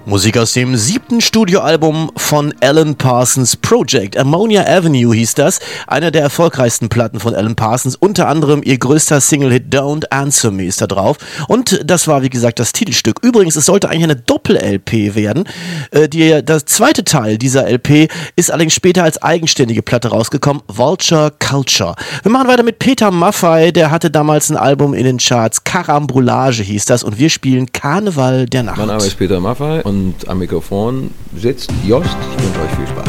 Musik aus dem 7. Studioalbum von Alan Parsons Project. Ammonia Avenue hieß das. Eine der erfolgreichsten Platten von Alan Parsons. Unter anderem ihr größter Single-Hit Don't Answer Me ist da drauf. Und das war, wie gesagt, das Titelstück. Übrigens, es sollte eigentlich eine Doppel-LP werden. Der zweite Teil dieser LP ist allerdings später als eigenständige Platte rausgekommen. Vulture Culture. Wir machen weiter mit Peter Maffay. Der hatte damals ein Album in den Charts. Karambolage hieß das. Und wir spielen Karneval der Nacht. Mein Name ist Peter Maffay und am Mikrofon sitzt Jost. Ich wünsche euch viel Spaß.